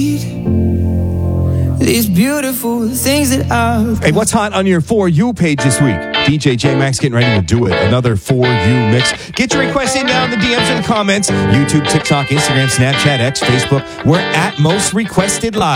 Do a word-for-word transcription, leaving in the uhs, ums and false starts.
These beautiful things that I've... Hey, what's hot on your For You page this week? D J J-Max getting ready to do it. Another For You mix. Get your requests in down in the D Ms and the comments. YouTube, TikTok, Instagram, Snapchat, X, Facebook. We're at Most Requested Live.